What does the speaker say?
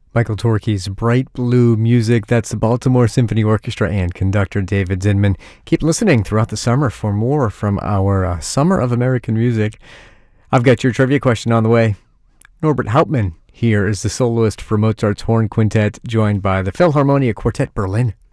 Michael Torke's Bright Blue Music. That's the Baltimore Symphony Orchestra and conductor David Zinman. Keep listening throughout the summer for more from our Summer of American Music. I've got your trivia question on the way. Norbert Hauptmann here is the soloist for Mozart's Horn Quintet, joined by the Philharmonia Quartet Berlin.